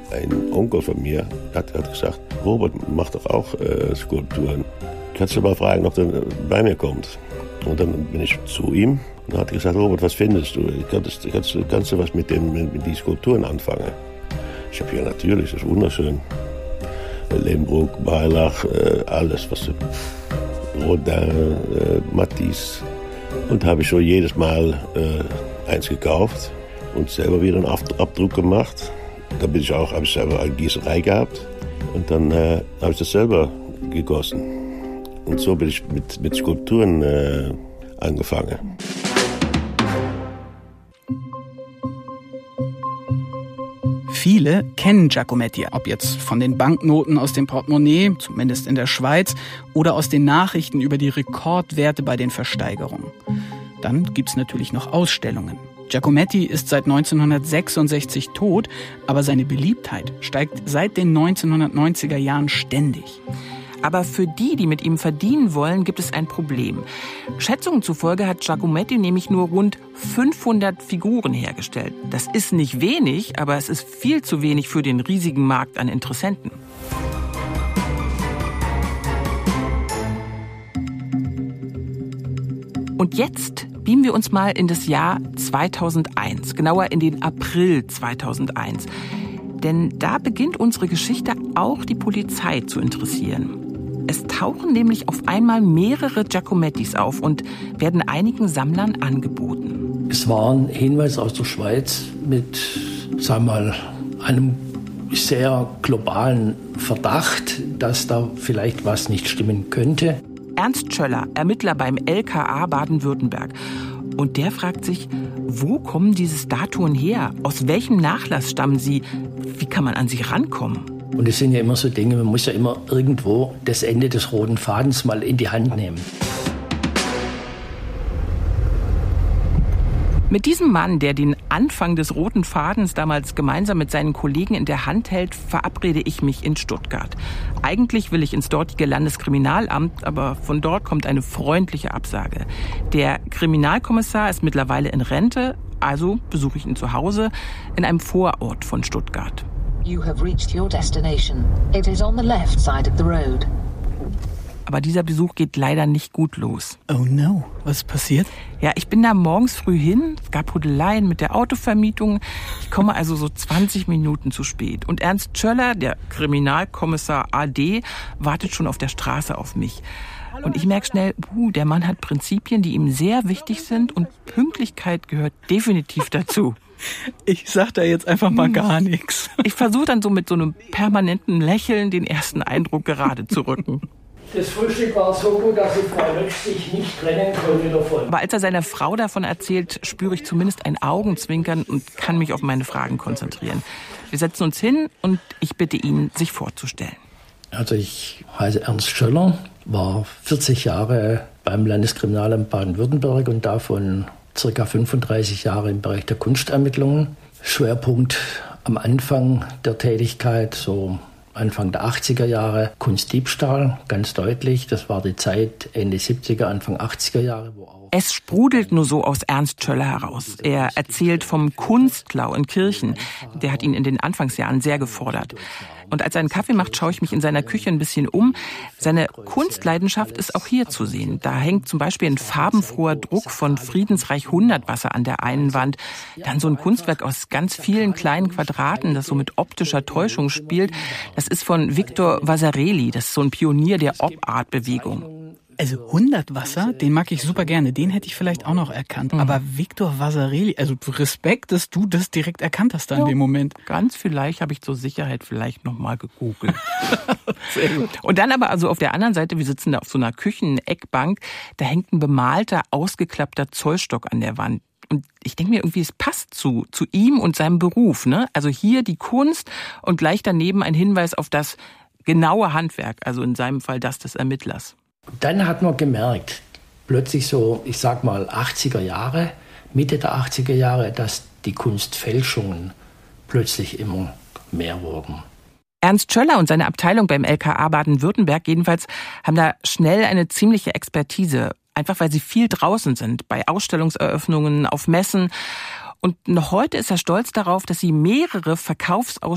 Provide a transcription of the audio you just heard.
ein Onkel von mir hat gesagt, Robert macht doch auch Skulpturen. Kannst du mal fragen, ob er bei mir kommt? Und dann bin ich zu ihm und dann hat er gesagt, Robert, was findest du? Kannst du was mit den Skulpturen anfangen? Ich habe ja natürlich, das ist wunderschön. Lehmbruck, Barlach, alles, was Rodin, Matisse. Und habe ich schon jedes Mal eins gekauft und selber wieder einen Abdruck gemacht. Da habe ich selber eine Gießerei gehabt und dann habe ich das selber gegossen. Und so bin ich mit Skulpturen angefangen. Viele kennen Giacometti, ob jetzt von den Banknoten aus dem Portemonnaie, zumindest in der Schweiz, oder aus den Nachrichten über die Rekordwerte bei den Versteigerungen. Dann gibt's natürlich noch Ausstellungen. Giacometti ist seit 1966 tot, aber seine Beliebtheit steigt seit den 1990er Jahren ständig. Aber für die mit ihm verdienen wollen, gibt es ein Problem. Schätzungen zufolge hat Giacometti nämlich nur rund 500 Figuren hergestellt. Das ist nicht wenig, aber es ist viel zu wenig für den riesigen Markt an Interessenten. Und jetzt beamen wir uns mal in das Jahr 2001, genauer in den April 2001. Denn da beginnt unsere Geschichte auch die Polizei zu interessieren. Es tauchen nämlich auf einmal mehrere Giacomettis auf und werden einigen Sammlern angeboten. Es war ein Hinweis aus der Schweiz mit, sagen wir mal, einem sehr globalen Verdacht, dass da vielleicht was nicht stimmen könnte. Ernst Schöller, Ermittler beim LKA Baden-Württemberg. Und der fragt sich, wo kommen diese Statuen her? Aus welchem Nachlass stammen sie? Wie kann man an sie rankommen? Und es sind ja immer so Dinge, man muss ja immer irgendwo das Ende des roten Fadens mal in die Hand nehmen. Mit diesem Mann, der den Anfang des roten Fadens damals gemeinsam mit seinen Kollegen in der Hand hält, verabrede ich mich in Stuttgart. Eigentlich will ich ins dortige Landeskriminalamt, aber von dort kommt eine freundliche Absage. Der Kriminalkommissar ist mittlerweile in Rente, also besuche ich ihn zu Hause in einem Vorort von Stuttgart. You have reached your destination. It is on the left side of the road. Aber dieser Besuch geht leider nicht gut los. Oh no, was ist passiert? Ja, ich bin da morgens früh hin, es gab Hudeleien mit der Autovermietung. Ich komme also so 20 Minuten zu spät. Und Ernst Schöller, der Kriminalkommissar AD, wartet schon auf der Straße auf mich. Und ich merke schnell, der Mann hat Prinzipien, die ihm sehr wichtig sind und Pünktlichkeit gehört definitiv dazu. Ich sag da jetzt einfach mal gar nichts. Ich versuche dann so mit so einem permanenten Lächeln den ersten Eindruck gerade zu rücken. Das Frühstück war so gut, dass die Frau Lötsch sich nicht trennen konnte davon. Aber als er seiner Frau davon erzählt, spüre ich zumindest ein Augenzwinkern und kann mich auf meine Fragen konzentrieren. Wir setzen uns hin und ich bitte ihn, sich vorzustellen. Also ich heiße Ernst Schöller, war 40 Jahre beim Landeskriminalamt Baden-Württemberg und davon ca. 35 Jahre im Bereich der Kunstermittlungen. Schwerpunkt am Anfang der Tätigkeit, so Anfang der 80er Jahre, Kunstdiebstahl, ganz deutlich. Das war die Zeit Ende 70er, Anfang 80er Jahre. Es sprudelt nur so aus Ernst Schöller heraus. Er erzählt vom Kunstklau in Kirchen. Der hat ihn in den Anfangsjahren sehr gefordert. Und als er einen Kaffee macht, schaue ich mich in seiner Küche ein bisschen um. Seine Kunstleidenschaft ist auch hier zu sehen. Da hängt zum Beispiel ein farbenfroher Druck von Friedensreich 100 Wasser an der einen Wand. Dann so ein Kunstwerk aus ganz vielen kleinen Quadraten, das so mit optischer Täuschung spielt. Das ist von Victor Vasarely. Das ist so ein Pionier der Op-Art-Bewegung. Also 100 Wasser, den mag ich super gerne. Den hätte ich vielleicht auch noch erkannt. Aber Victor Vasarely, also Respekt, dass du das direkt erkannt hast da in dem Moment. Ganz vielleicht habe ich zur Sicherheit vielleicht noch mal gegoogelt. Sehr gut. Und dann aber also auf der anderen Seite, wir sitzen da auf so einer Kücheneckbank, da hängt ein bemalter, ausgeklappter Zollstock an der Wand. Und ich denke mir irgendwie, es passt zu ihm und seinem Beruf, ne? Also hier die Kunst und gleich daneben ein Hinweis auf das genaue Handwerk, also in seinem Fall das des Ermittlers. Dann hat man gemerkt, plötzlich so, ich sag mal 80er Jahre, Mitte der 80er Jahre, dass die Kunstfälschungen plötzlich immer mehr wurden. Ernst Schöller und seine Abteilung beim LKA Baden-Württemberg jedenfalls haben da schnell eine ziemliche Expertise. Einfach weil sie viel draußen sind, bei Ausstellungseröffnungen, auf Messen. Und noch heute ist er stolz darauf, dass sie mehrere Verkaufsausstellungen